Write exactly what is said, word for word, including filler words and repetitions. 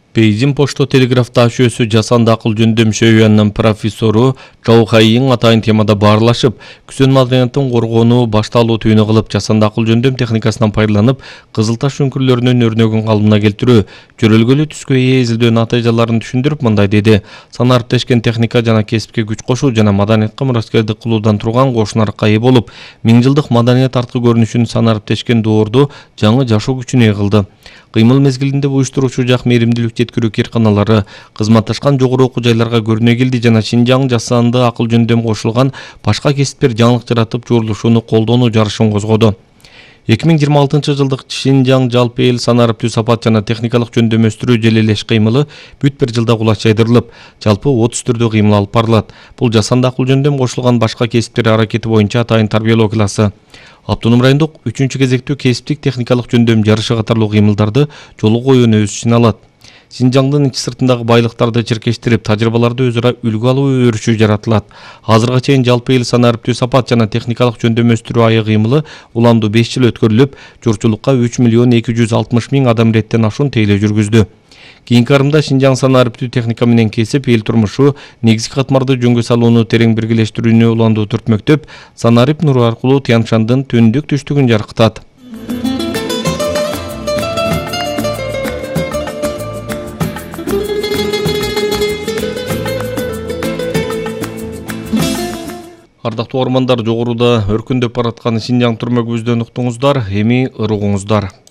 Бейжин почто телеграф ташуусу жасанды акыл жөндөм шөйөнүн профессору Чоу Хайин атайын темада баарлашып, күсөн маданияттын коргонуу башталуу түйүнү кылып, жасанды акыл жөндөм техникасынан пайдаланып, Кызыл Таш үңкүрлөрүнүн өрнөгүн калыбына келтирүү, жөрөлгөлүү түскө ээ изилдөө натыйжаларын түшүндүрүп мындай деди: санариптешкен техника жана кесипке күч кошуу жана маданиятка мураскердик кылуудан турган кошунарыкка ээ болуп, миң жылдык маданият арткы көрүнүшүн санариптешкен доорду жаңы жашоо күчүнө ээ кылды. Кыймыл мезгилинде уюштуруучу жак мээримдүүлүк жеткирүү кирканалары кызматташкан жогору окуу жайларга көрүнө келди жана Шинжаң жасанды акыл жөндөм кошулган башка кесиптер жаңылык жаратып журулушууну колдонуу жарышын козгоду. эки миң жыйырма алтынчы жылдык Шинжаң жалпы эл санариптүү сапат жана техникалык жөндөмөстүрүү желелеш кыймылы бүт бир жылда кулачайдырылып, жалпы отуз түрдө кыймыл алып барылат. Бул жасанды акыл жөндөм кошулган башка кесиптер аракети боюнча атайын тарбиялоо классы. Автоном райондук үчүнчү кезектүү кесиптик техникалык жөндөм жарышы катарлуу кыймылдарды жолу коюуну өз ичине алат. Шинжаңдын ичи сыртындагы байлыктарды черкештирип, тажрыйбаларды өзара үлгү алуу өрүшү жаратылат. Азырга чейин жалпы эл санариптүү сапат жана техникалык жөндөмөстүрүү айы кыймылы уламдуу беш жыл өткөрүлүп, журтчулукка үч миллион эки жүз алтымыш миң адам иреттен ашуун тейлөө жүргүздү. Кийинки арымда Шинжаң санариптүү техника менен кесип, эл турмушу, негизги катмарды жөнгө салууну терең биргелештирүүнү уландуу түртмөктөп, санарип нуру аркылуу Тянь-Шандын түндүк түштүгүн жаркытат. Ардактуу угармандар, жогоруда өркүндөп бараткан Шинжаң түрмөгүбүздөн уктуңуздар, эми ырыгуңуздар.